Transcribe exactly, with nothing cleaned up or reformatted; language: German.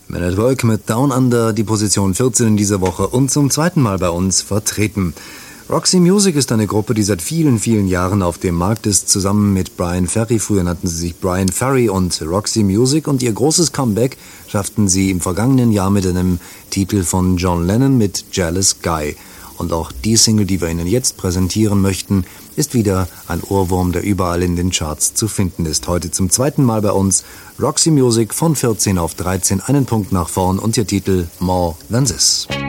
Men at Work mit Down Under, die Position vierzehn in dieser Woche und zum zweiten Mal bei uns vertreten. Roxy Music ist eine Gruppe, die seit vielen, vielen Jahren auf dem Markt ist, zusammen mit Bryan Ferry. Früher nannten sie sich Bryan Ferry und Roxy Music, und ihr großes Comeback schafften sie im vergangenen Jahr mit einem Titel von John Lennon mit Jealous Guy. Und auch die Single, die wir Ihnen jetzt präsentieren möchten, ist wieder ein Ohrwurm, der überall in den Charts zu finden ist. Heute zum zweiten Mal bei uns Roxy Music von vierzehn auf dreizehn, einen Punkt nach vorn, und ihr Titel More Than This.